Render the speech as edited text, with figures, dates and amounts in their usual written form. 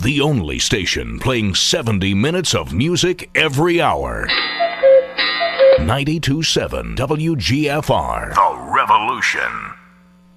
the only station playing 70 minutes of music every hour. 92.7 WGFR. The Revolution.